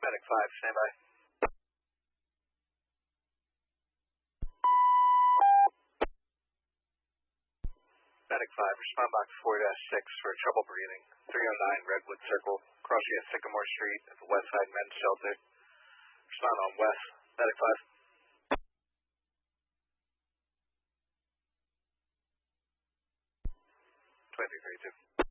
Medic 5, standby. Medic 5, respond box 4-6 for trouble breathing. 309 Redwood Circle, crossing at Sycamore Street at the West Side Men's Shelter. Respond on West. Medic 5. 2332.